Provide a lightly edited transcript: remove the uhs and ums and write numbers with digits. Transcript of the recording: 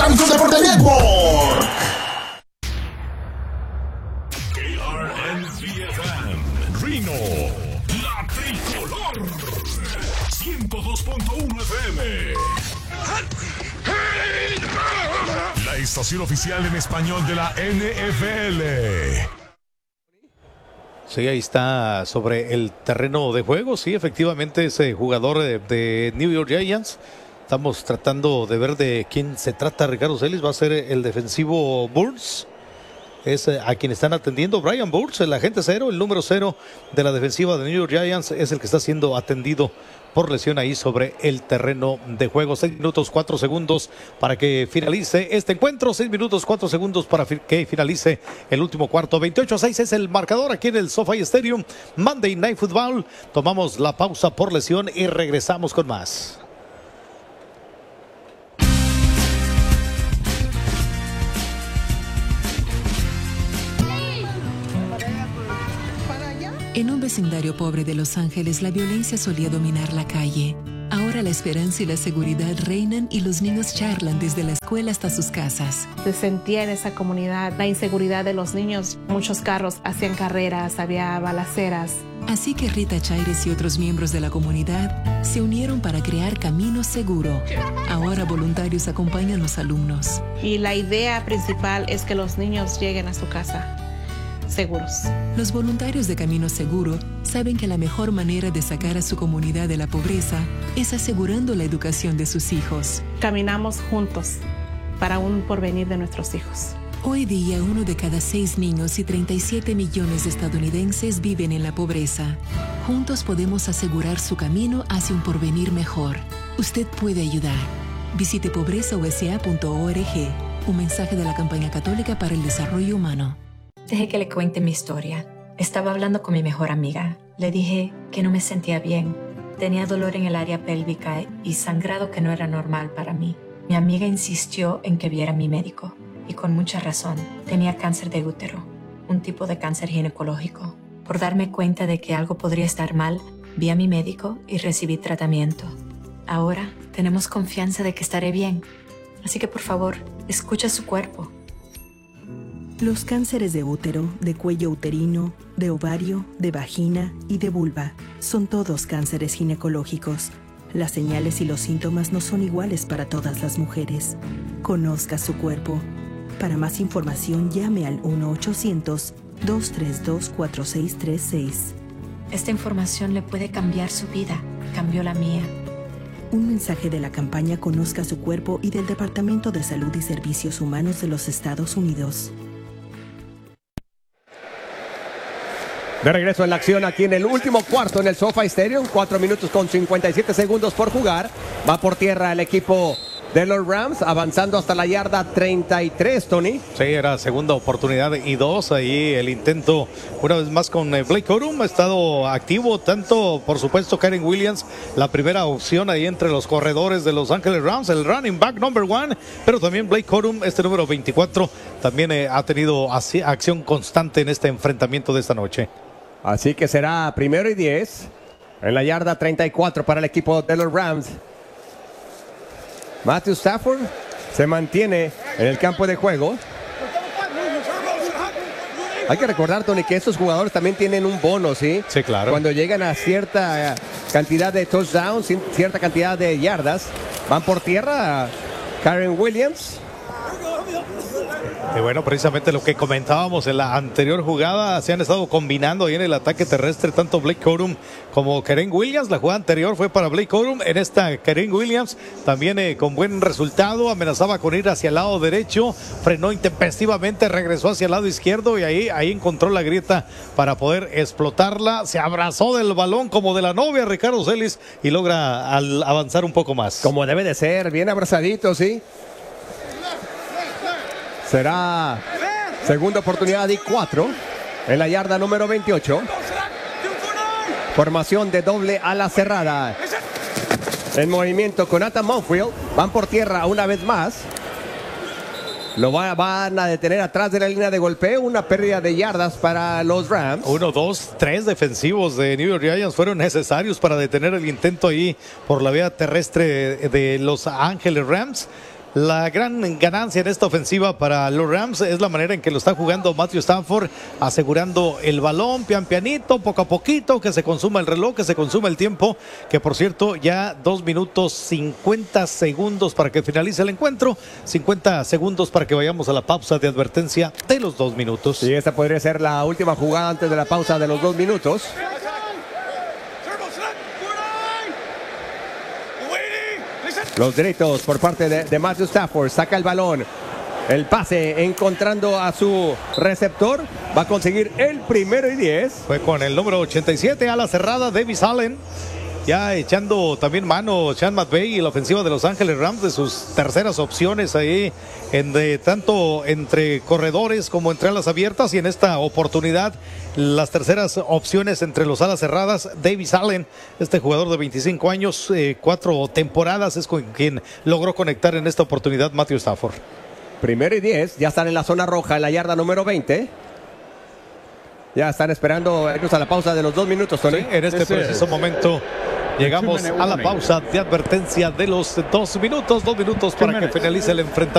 Departamento Deporte Network. Rino, la tricolor, 102.1 FM. La estación oficial en español de la NFL. Sí, ahí está sobre el terreno de juego. Sí, efectivamente, ese jugador de New York Giants. Estamos tratando de ver de quién se trata Ricardo Celis. Va a ser el defensivo Burns. Es a quien están atendiendo. Brian Burns, el agente cero, el número 0 de la defensiva de New York Giants, es el que está siendo atendido por lesión ahí sobre el terreno de juego. 6 minutos 4 segundos para que finalice este encuentro. 6 minutos 4 segundos para que finalice el último cuarto. 28-6 es el marcador aquí en el SoFi Stadium. Monday Night Football. Tomamos la pausa por lesión y regresamos con más. En un vecindario pobre de Los Ángeles, la violencia solía dominar la calle. Ahora la esperanza y la seguridad reinan y los niños charlan desde la escuela hasta sus casas. Se sentía en esa comunidad la inseguridad de los niños. Muchos carros hacían carreras, había balaceras. Así que Rita Chaires y otros miembros de la comunidad se unieron para crear Camino Seguro. Ahora voluntarios acompañan a los alumnos. Y la idea principal es que los niños lleguen a su casa seguros. Los voluntarios de Camino Seguro saben que la mejor manera de sacar a su comunidad de la pobreza es asegurando la educación de sus hijos. Caminamos juntos para un porvenir de nuestros hijos. Hoy día, 1 de cada 6 niños y 37 millones de estadounidenses viven en la pobreza. Juntos podemos asegurar su camino hacia un porvenir mejor. Usted puede ayudar. Visite pobrezausa.org. Un mensaje de la Campaña Católica para el Desarrollo Humano. Deje que le cuente mi historia. Estaba hablando con mi mejor amiga. Le dije que no me sentía bien. Tenía dolor en el área pélvica y sangrado que no era normal para mí. Mi amiga insistió en que viera a mi médico. Y con mucha razón. Tenía cáncer de útero, un tipo de cáncer ginecológico. Por darme cuenta de que algo podría estar mal, vi a mi médico y recibí tratamiento. Ahora tenemos confianza de que estaré bien. Así que por favor, escucha su cuerpo. Los cánceres de útero, de cuello uterino, de ovario, de vagina y de vulva son todos cánceres ginecológicos. Las señales y los síntomas no son iguales para todas las mujeres. Conozca su cuerpo. Para más información, llame al 1-800-232-4636. Esta información le puede cambiar su vida. Cambió la mía. Un mensaje de la campaña Conozca su cuerpo y del Departamento de Salud y Servicios Humanos de los Estados Unidos. De regreso en la acción aquí en el último cuarto en el SoFi Stadium. 4 minutos con 57 segundos por jugar. Va por tierra el equipo de los Rams, avanzando hasta la yarda 33, Tony. Sí, era segunda oportunidad y 2. Ahí el intento una vez más con Blake Corum. Ha estado activo tanto, por supuesto, Karen Williams, la primera opción ahí entre los corredores de Los Ángeles Rams, el running back number 1, pero también Blake Corum, este número 24, también ha tenido acción constante en este enfrentamiento de esta noche. Así que será 1st y 10 en la yarda 34 para el equipo de los Rams. Matthew Stafford se mantiene en el campo de juego. Hay que recordar, Tony, que estos jugadores también tienen un bono, ¿sí? Sí, claro. Cuando llegan a cierta cantidad de touchdowns, cierta cantidad de yardas, van por tierra. Karen Williams. Y bueno, precisamente lo que comentábamos en la anterior jugada, se han estado combinando ahí en el ataque terrestre tanto Blake Corum como Karen Williams. La jugada anterior fue para Blake Corum, en esta Karen Williams también con buen resultado, amenazaba con ir hacia el lado derecho, frenó intempestivamente, regresó hacia el lado izquierdo y ahí encontró la grieta para poder explotarla. Se abrazó del balón como de la novia Ricardo Celis y logra avanzar un poco más. Como debe de ser, bien abrazadito, ¿sí? Será segunda oportunidad y 4 en la yarda número 28. Formación de doble ala cerrada. En movimiento con Nathan Monfield. Van por tierra una vez más. Lo van a detener atrás de la línea de golpeo. Una pérdida de yardas para los Rams. 1, 2, 3 defensivos de New York Giants fueron necesarios para detener el intento ahí por la vía terrestre de Los Ángeles Rams. La gran ganancia en esta ofensiva para los Rams es la manera en que lo está jugando Matthew Stafford, asegurando el balón pian pianito, poco a poquito, que se consuma el reloj, que se consuma el tiempo, que por cierto ya 2 minutos 50 segundos para que finalice el encuentro, 50 segundos para que vayamos a la pausa de advertencia de los 2 minutos. Y esta podría ser la última jugada antes de la pausa de los 2 minutos. Los derechos por parte de Matthew Stafford. Saca el balón. El pase encontrando a su receptor. Va a conseguir el 1º y 10. Fue con el número 87 a la cerrada, Davis Allen. Ya echando también mano Sean McVay y la ofensiva de Los Ángeles Rams de sus terceras opciones ahí, tanto entre corredores como entre alas abiertas, y en esta oportunidad las terceras opciones entre los alas cerradas. Davis Allen, este jugador de 25 años, 4 temporadas, es con quien logró conectar en esta oportunidad Matthew Stafford. 1º y 10, ya están en la zona roja, en la yarda número 20. Ya están esperando irnos a la pausa de los 2 minutos, Tony. Sí, en este preciso momento llegamos a la pausa de advertencia de los 2 minutos. 2 minutos para que finalice el enfrentamiento.